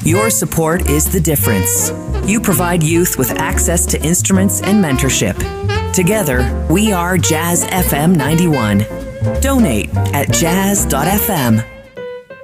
Your support is the difference. You provide youth with access to instruments and mentorship. Together, we are Jazz FM 91. Donate at jazz.fm.